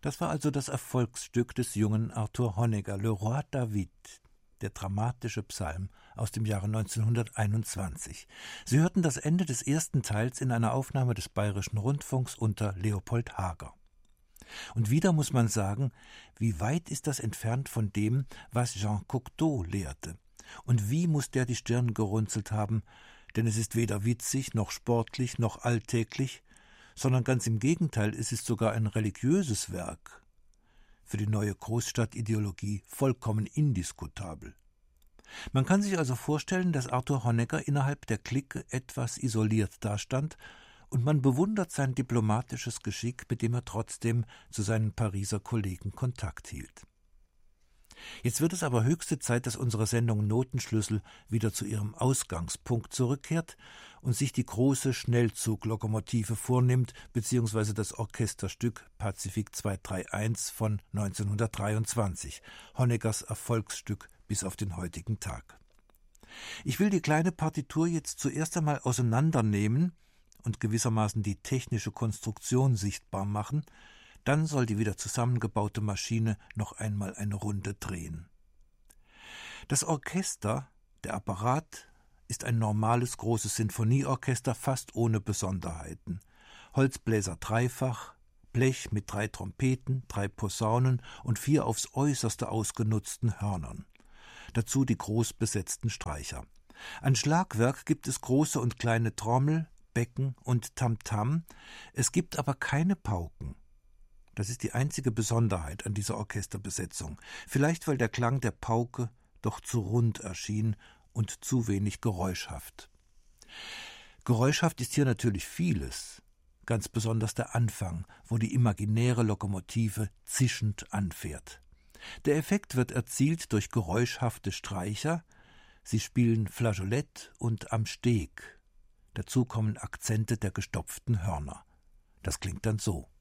Das war also das Erfolgsstück des jungen Arthur Honegger, Le Roi David, der dramatische Psalm aus dem Jahre 1921. Sie hörten das Ende des ersten Teils in einer Aufnahme des Bayerischen Rundfunks unter Leopold Hager. Und wieder muss man sagen, wie weit ist das entfernt von dem, was Jean Cocteau lehrte. Und wie muss der die Stirn gerunzelt haben, denn es ist weder witzig, noch sportlich, noch alltäglich, sondern ganz im Gegenteil, es ist sogar ein religiöses Werk. Für die neue Großstadtideologie vollkommen indiskutabel. Man kann sich also vorstellen, dass Arthur Honegger innerhalb der Clique etwas isoliert dastand, und man bewundert sein diplomatisches Geschick, mit dem er trotzdem zu seinen Pariser Kollegen Kontakt hielt. Jetzt wird es aber höchste Zeit, dass unsere Sendung Notenschlüssel wieder zu ihrem Ausgangspunkt zurückkehrt und sich die große Schnellzuglokomotive vornimmt, beziehungsweise das Orchesterstück Pazifik 231 von 1923, Honeggers Erfolgsstück bis auf den heutigen Tag. Ich will die kleine Partitur jetzt zuerst einmal auseinandernehmen und gewissermaßen die technische Konstruktion sichtbar machen, dann soll die wieder zusammengebaute Maschine noch einmal eine Runde drehen. Das Orchester, der Apparat, ist ein normales großes Sinfonieorchester, fast ohne Besonderheiten. Holzbläser dreifach, Blech mit 3 Trompeten, 3 Posaunen und 4 aufs Äußerste ausgenutzten Hörnern. Dazu die groß besetzten Streicher. An Schlagwerk gibt es große und kleine Trommel, Becken und Tamtam. Es gibt aber keine Pauken. Das ist die einzige Besonderheit an dieser Orchesterbesetzung. Vielleicht, weil der Klang der Pauke doch zu rund erschien und zu wenig geräuschhaft. Geräuschhaft ist hier natürlich vieles, ganz besonders der Anfang, wo die imaginäre Lokomotive zischend anfährt. Der Effekt wird erzielt durch geräuschhafte Streicher. Sie spielen Flageolett und am Steg. Dazu kommen Akzente der gestopften Hörner. Das klingt dann so.